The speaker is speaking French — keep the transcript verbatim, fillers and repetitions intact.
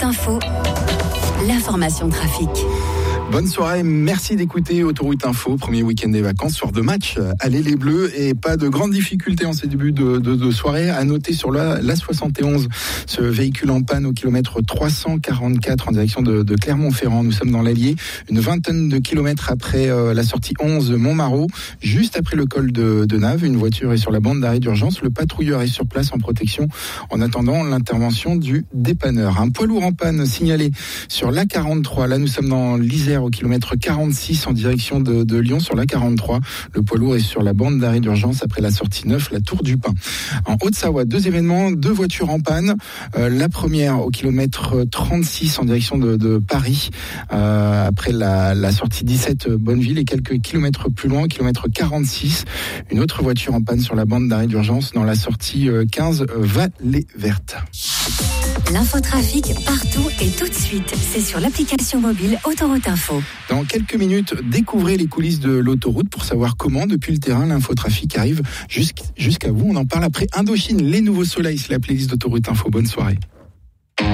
Info, l'information trafic. Bonne soirée, merci d'écouter Autoroute Info, premier week-end des vacances, soir de match, allez les Bleus, et pas de grandes difficultés en ces débuts de, de, de soirée. À noter sur la, la soixante et onze, ce véhicule en panne au kilomètre trois cent quarante-quatre en direction de, de Clermont-Ferrand. Nous sommes dans l'Allier, une vingtaine de kilomètres après euh, la sortie onze Montmarault, juste après le col de, de Naves. Une voiture est sur la bande d'arrêt d'urgence, le patrouilleur est sur place en protection en attendant l'intervention du dépanneur. Un poids lourd en panne signalé sur l'A quarante-trois, là nous sommes dans l'Isère au kilomètre quarante-six en direction de, de Lyon sur l'A quarante-trois. Le poids lourd est sur la bande d'arrêt d'urgence après la sortie neuf, la Tour du Pin. En Haute-Savoie, deux événements, deux voitures en panne. Euh, la première au kilomètre trente-six en direction de, de Paris, euh, après la, la sortie dix-sept Bonneville, et quelques kilomètres plus loin, kilomètre quarante-six, une autre voiture en panne sur la bande d'arrêt d'urgence dans la sortie quinze Vallée Verte. L'infotrafic partout et tout de suite, c'est sur l'application mobile Autoroute Info. Dans quelques minutes, découvrez les coulisses de l'autoroute pour savoir comment, depuis le terrain, l'infotrafic arrive jusqu'à vous. On en parle après Indochine, les nouveaux soleils, c'est la playlist d'Autoroute Info. Bonne soirée.